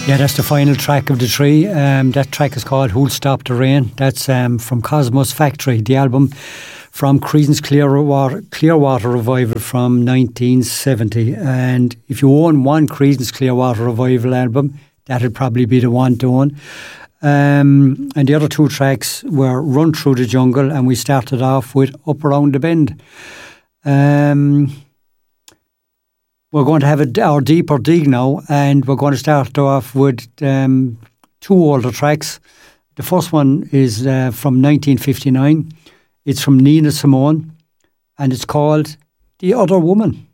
Yeah, that's the final track of the three. That track is called Who'll Stop the Rain. That's from Cosmos Factory, the album from Creedence Clearwater Revival from 1970. And if you own one Creedence Clearwater Revival album, that'd probably be the one to own. And the other two tracks were Run Through the Jungle, and we started off with Up Around the Bend. We're going to have our deeper dig now, and we're going to start off with two older tracks. The first one is from 1959. It's from Nina Simone, and it's called The Other Woman.